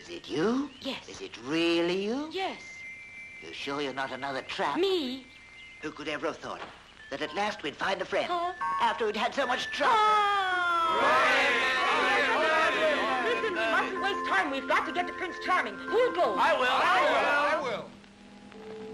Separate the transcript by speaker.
Speaker 1: Is it you?
Speaker 2: Yes.
Speaker 1: Is it really you?
Speaker 2: Yes.
Speaker 1: You sure you're not another trap?
Speaker 2: Me?
Speaker 1: Who could ever have thought that at last we'd find a friend
Speaker 2: Huh?
Speaker 1: after we'd had so much trouble?
Speaker 2: Listen, we mustn't waste time. We've got to get to Prince Charming. Who'll go?
Speaker 3: I will.